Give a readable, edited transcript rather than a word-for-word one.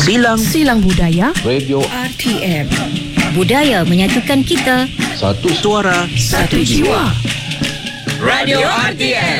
Silang budaya Radio RTM. Budaya menyatukan kita. Satu Suara Satu jiwa. Radio RTM